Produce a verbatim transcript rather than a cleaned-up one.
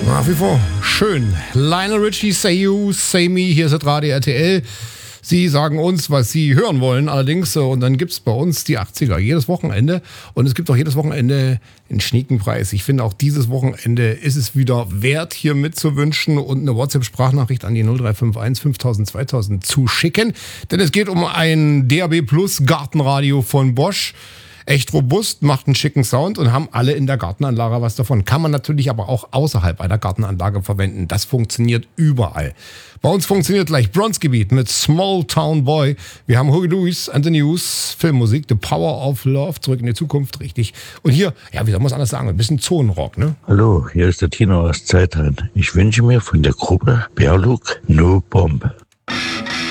Nach wie vor schön. Lionel Richie, Say You, Say Me, hier ist das Radio R T L. Sie sagen uns, was Sie hören wollen allerdings. Und dann gibt es bei uns die achtziger jedes Wochenende. Und es gibt auch jedes Wochenende einen Schniekenpreis. Ich finde, auch dieses Wochenende ist es wieder wert, hier mitzuwünschen und eine WhatsApp-Sprachnachricht an die null drei fünf eins fünftausend zweitausend zu schicken. Denn es geht um ein D A B Plus Gartenradio von Bosch. Echt robust, macht einen schicken Sound und haben alle in der Gartenanlage was davon. Kann man natürlich aber auch außerhalb einer Gartenanlage verwenden. Das funktioniert überall. Bei uns funktioniert gleich Bronzegebiet mit Small Town Boy. Wir haben Huey Lewis and the News, Filmmusik, The Power of Love, zurück in die Zukunft, richtig. Und hier, ja, wie soll man es anders sagen, ein bisschen Zonenrock, ne? Hallo, hier ist der Tino aus Zeitheim. Ich wünsche mir von der Gruppe Bärlug No Bomb.